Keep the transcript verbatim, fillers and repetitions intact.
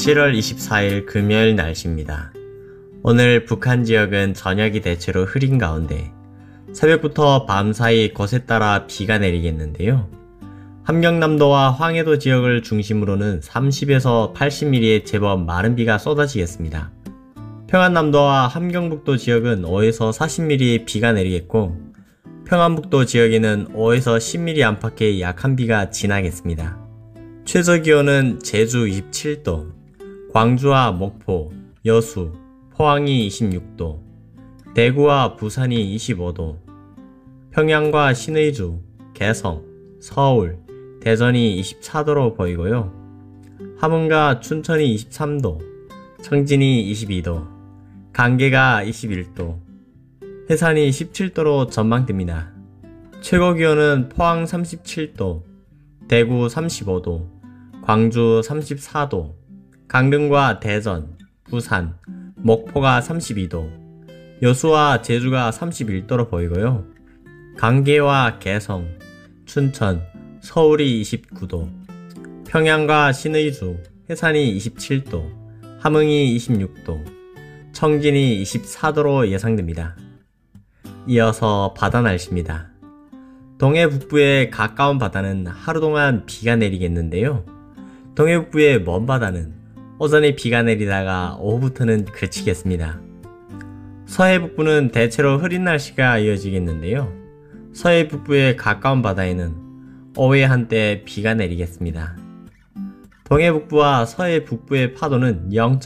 칠월 이십사일 금요일 날씨입니다. 오늘 북한 지역은 저녁이 대체로 흐린 가운데 새벽부터 밤사이 곳에 따라 비가 내리겠는데요. 함경남도와 황해도 지역을 중심으로는 삼십에서 팔십 밀리미터의 제법 마른 비가 쏟아지겠습니다. 평안남도와 함경북도 지역은 오에서 사십 밀리미터의 비가 내리겠고, 평안북도 지역에는 오에서 십 밀리미터 안팎의 약한 비가 지나겠습니다. 최저기온은 제주 이십칠 도, 광주와 목포, 여수, 포항이 이십육 도, 대구와 부산이 이십오 도, 평양과 신의주, 개성, 서울, 대전이 이십사 도로 보이고요. 함흥과 춘천이 이십삼 도, 청진이 이십이 도, 강계가 이십일 도, 해산이 십칠 도로 전망됩니다. 최고기온은 포항 삼십칠 도, 대구 삼십오 도, 광주 삼십사 도, 강릉과 대전, 부산, 목포가 삼십이 도, 여수와 제주가 삼십일 도로 보이고요. 강계와 개성, 춘천, 서울이 이십구 도, 평양과 신의주, 해산이 이십칠 도, 함흥이 이십육 도, 청진이 이십사 도로 예상됩니다. 이어서 바다 날씨입니다. 동해 북부의 가까운 바다는 하루 동안 비가 내리겠는데요. 동해 북부의 먼 바다는 오전에 비가 내리다가 오후부터는 그치겠습니다. 서해 북부는 대체로 흐린 날씨가 이어지겠는데요. 서해 북부의 가까운 바다에는 오후에 한때 비가 내리겠습니다. 동해 북부와 서해 북부의 파도는 영